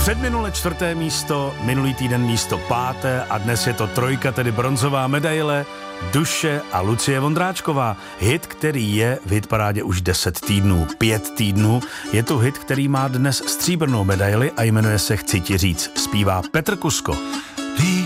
Předminule 4. místo, minulý týden místo 5. a dnes je to 3, tedy bronzová medaile Duše a Lucie Vondráčková. Hit, který je v hitparádě už 10 týdnů, 5 týdnů. Je to hit, který má dnes stříbrnou medaili a jmenuje se Chci ti říct. Zpívá Petr Kusko. Ty